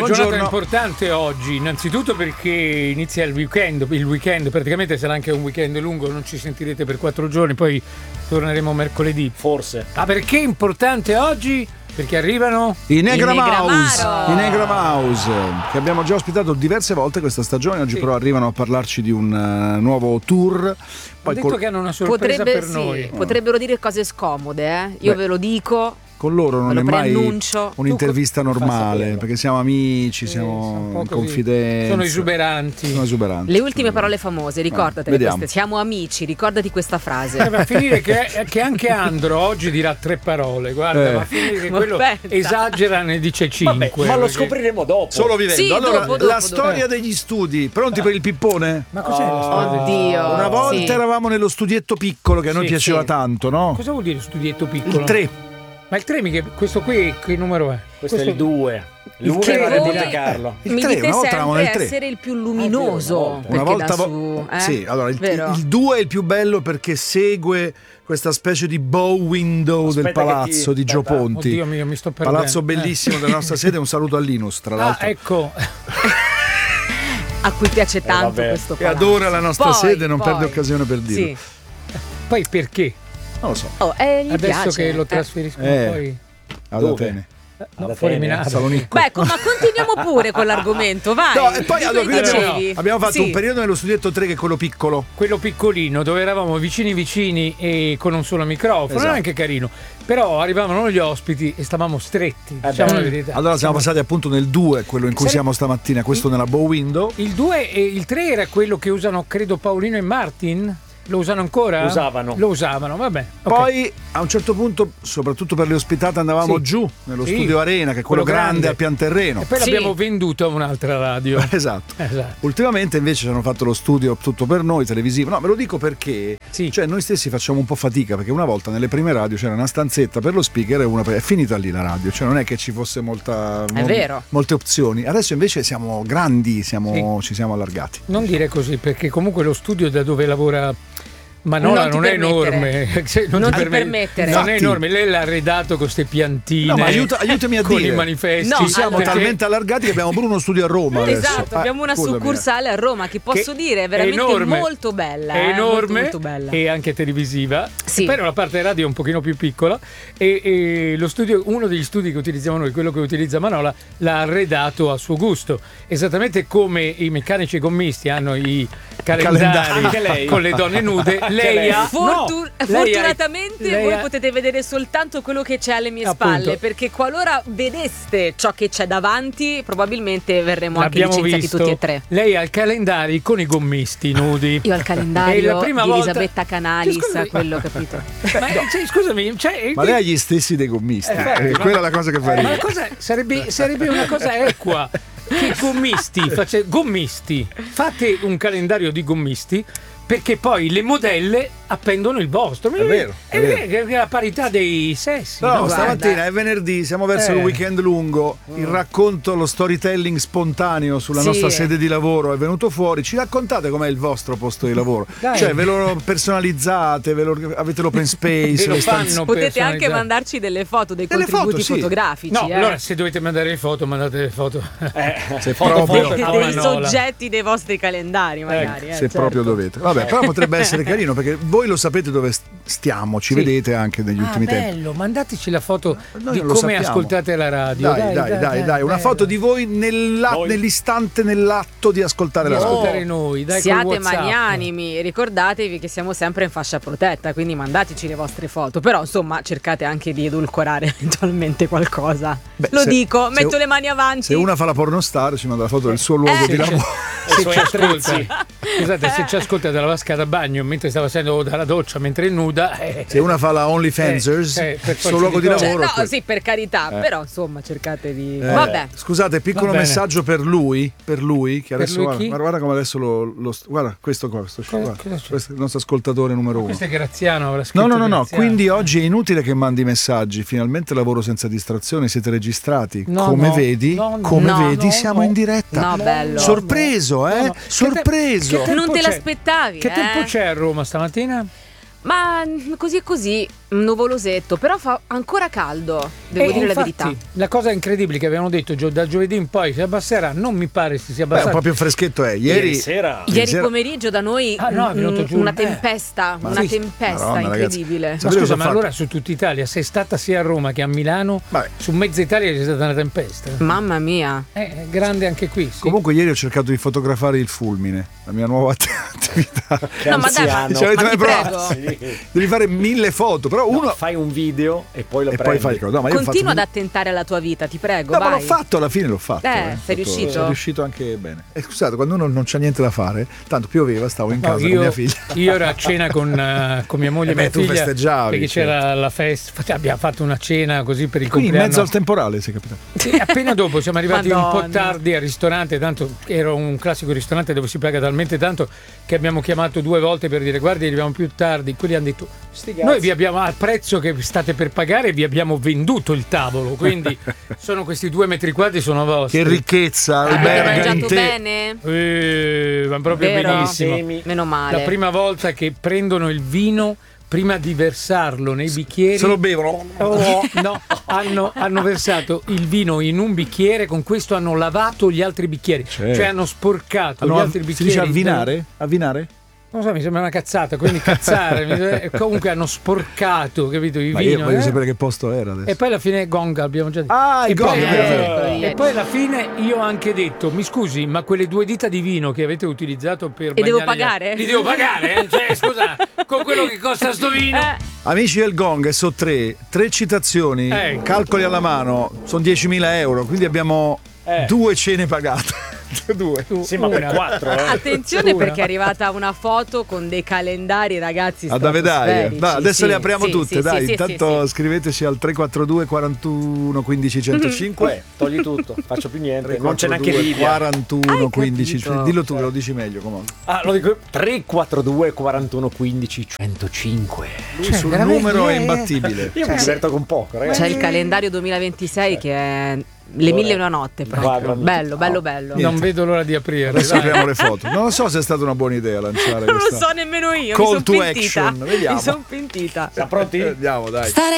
giornata importante oggi, innanzitutto perché inizia il weekend praticamente sarà anche un weekend lungo, non ci sentirete per 4 giorni, poi torneremo mercoledì. Forse. Ma perché è importante oggi? Perché arrivano i Negra Mouse, che abbiamo già ospitato diverse volte questa stagione. Oggi però arrivano a parlarci di un nuovo tour. Poi detto che hanno una sorpresa per noi. Potrebbero dire cose scomode, Io ve lo dico. Con loro non è mai preannuncio. un'intervista normale, perché siamo amici, siamo in confidenza. Sono esuberanti. Le ultime parole famose, ricordatele queste. Siamo amici, ricordati questa frase. Va a finire che anche Andro oggi dirà 3 parole. Guarda, va a finire che quello esagera, ne dice 5. Vabbè, ma lo scopriremo dopo. Solo vivendo. Sì, allora, dopo, la storia degli studi. Pronti per il pippone? Ma cos'è la storia? Oddio. Una volta eravamo nello studietto piccolo che a noi piaceva tanto, no? Cosa vuol dire studietto piccolo? Il 3. Ma il 3 questo qui che numero è? Questo è il 2. Il che voi dimenticarlo. Mi dite sempre essere il più luminoso. Una volta sì, allora il 2 è il più bello perché segue questa specie di bow window del palazzo di Gio Ponti. Oddio mio, mi sto perdendo. Palazzo bellissimo della nostra sede. Un saluto a Linus, tra l'altro. Ecco. A cui piace tanto questo palazzo. Che adora la nostra sede, non perde occasione per dirlo. Sì. Poi perché? Non lo so. Gli adesso piace. che lo trasferiscono poi ad Atene. Fuori Milano. Salonicco. Beh, ma continuiamo pure con l'argomento, vai. No, e poi dicevi. abbiamo fatto un periodo nello studietto 3 che è quello piccolo. Quello piccolino, dove eravamo vicini e con un solo microfono, era anche carino. Però arrivavano gli ospiti e stavamo stretti, diciamo la verità. Allora siamo passati appunto nel 2, quello in cui siamo stamattina, questo nella bow window. Il 2 e il 3 era quello che usano, credo, Paolino e Martin. Lo usano ancora? Lo usavano, vabbè. Poi a un certo punto, soprattutto per le ospitate, andavamo giù nello studio Arena, che è quello grande a pian terreno. E poi l'abbiamo venduto a un'altra radio. Esatto. Ultimamente invece ci hanno fatto lo studio tutto per noi, televisivo. No, me lo dico perché cioè noi stessi facciamo un po' fatica, perché una volta nelle prime radio c'era una stanzetta per lo speaker e una è finita lì la radio, cioè non è che ci fosse molte opzioni. Adesso invece siamo grandi, ci siamo allargati. Non dire così, perché comunque lo studio da dove lavora Manola non è enorme, non ti permettere. Non è enorme, lei l'ha arredato con queste piantine. No, ma aiutami a con dire. I manifesti. Ci siamo talmente allargati che abbiamo pure uno studio a Roma adesso. Esatto, abbiamo una succursale a Roma che posso dire è veramente molto bella. È enorme, molto bella. E anche televisiva. Però la parte radio è un pochino più piccola e lo studio, uno degli studi che utilizziamo noi, quello che utilizza Manola, l'ha arredato a suo gusto. Esattamente come i meccanici e gommisti hanno i calendari con le donne nude. Fortunatamente voi potete vedere soltanto quello che c'è alle mie spalle, perché qualora vedeste ciò che c'è davanti probabilmente verremo anche licenziati tutti e 3. Lei ha il calendario con i gommisti nudi. Io ho il calendario di Elisabetta Canalis, quello, capito? Ma scusami, ma lei ha gli stessi dei gommisti, quella è la cosa che fa ridere. Ma sarebbe una cosa equa che gommisti fate un calendario di gommisti, perché poi le modelle appendono il vostro. È vero. È la parità dei sessi. No, stamattina è venerdì, siamo verso il weekend lungo. Il racconto, lo storytelling spontaneo sulla nostra sede di lavoro è venuto fuori. Ci raccontate com'è il vostro posto di lavoro? Cioè, ve lo personalizzate, avete l'open space, potete anche mandarci delle foto, dei contributi fotografici. No, allora se dovete mandare le foto, mandate le foto. Dei soggetti dei vostri calendari, magari. Se proprio dovete. Vabbè, però potrebbe essere carino, perché voi lo sapete dove stiamo, ci vedete anche negli ultimi tempi. Bello, mandateci la foto di come ascoltate la radio. Dai, una foto di voi nell'istante, nell'atto di ascoltare la radio. Ascoltare noi, dai. Siate magnanimi, ricordatevi che siamo sempre in fascia protetta, quindi mandateci le vostre foto, però insomma cercate anche di edulcorare eventualmente qualcosa. Metto le mani avanti. Se una fa la pornostar ci manda la foto del suo luogo di lavoro. Scusate, se ci ascolta dalla vasca da bagno mentre sta facendo dalla doccia mentre è nuda, se una fa la OnlyFansers sul luogo di lavoro, sì, per carità, però insomma cercate di vabbè. Scusate, piccolo messaggio per lui che adesso guarda come adesso guarda questo è il nostro ascoltatore numero 1. Questo è Graziano, avrà scritto. No, quindi oggi è inutile che mandi messaggi, finalmente lavoro senza distrazioni, siete registrati, come vedi siamo in diretta. Bello. Sorpreso, sorpreso. Non te l'aspettavi. Che tempo c'è a Roma stamattina? Ma così e così, nuvolosetto, però fa ancora caldo, devo dire infatti, la verità. La cosa incredibile che avevano detto da giovedì in poi si abbasserà, non mi pare si sia abbassato. Un po' più freschetto è. Ieri sera. Ieri pomeriggio da noi è venuto giù una tempesta, Madonna, incredibile. ragazzi. Ma scusa, ma allora su tutta Italia sei stata sia a Roma che a Milano, su mezza Italia c'è stata una tempesta. Mamma mia. È grande anche qui. Sì. Comunque ieri ho cercato di fotografare il fulmine, la mia nuova attività. No, ma dai, ma ti prego. Sì. Devi fare 1000 foto, però uno fai un video e poi lo prendi. Poi fai no, ma io continua ad attentare alla tua vita, ti prego. No, vai. ma l'ho fatto, alla fine l'ho fatto. Sei riuscito? Sono riuscito anche bene. Scusate, quando uno non c'ha niente da fare, tanto pioveva, stavo in casa con mia figlia. Io ero a cena con mia moglie e mia tu figlia. Festeggiavi, perché c'era la festa, abbiamo fatto una cena così per il quindi compleanno. in mezzo al temporale sei capitato. Sì, appena dopo siamo arrivati Madonna. un po' tardi al ristorante, tanto era un classico ristorante dove si paga talmente tanto che abbiamo chiamato 2 volte per dire guardi arriviamo più tardi. Quelli hanno detto noi vi abbiamo al prezzo che state per pagare vi abbiamo venduto il tavolo, quindi sono questi 2 metri quadri sono vostri. Che ricchezza, Avete alberga in mangiato te. bene? Ma proprio Vero? benissimo. Meno male. La prima volta che prendono il vino prima di versarlo nei bicchieri Se lo bevono. no, hanno versato il vino in un bicchiere, con questo hanno lavato gli altri bicchieri, cioè hanno sporcato gli altri bicchieri. Si dice avvinare? Avvinare? Non so, mi sembra una cazzata, quindi cazzare. Comunque hanno sporcato, capito? Il vino. Io voglio sapere che posto era adesso. E poi alla fine gong, abbiamo già detto. Ah, il gong, e poi alla fine io ho anche detto, mi scusi, ma quelle 2 dita di vino che avete utilizzato per E devo bagnare pagare? li devo pagare? Cioè, scusa, con quello che costa sto vino. Amici del gong, so 3 citazioni, calcoli alla mano, sono 10.000 euro, quindi abbiamo 2 cene pagate. 2. Sì, ma per 4. Attenzione perché è arrivata una foto con dei calendari, ragazzi. Ad Avedaia. Adesso le apriamo tutte, dai. Sì, intanto scriveteci al 342 41 15 105. Togli tutto, faccio più niente. Non c'è neanche video. 41 15 dillo tu, lo dici meglio comunque. Lo dico 342 41 15 105. Lui sul numero è imbattibile. Io mi diverto con poco, ragazzi. C'è il calendario 2026 che è le 1000 e una notte proprio. Bello. Non vedo l'ora di aprire. Adesso apriamo le foto. Non so se è stata una buona idea lanciare Non questa. lo so nemmeno io. Call mi to sono action. pentita. Vediamo. Mi sono pentita. Siamo pronti? Andiamo, dai.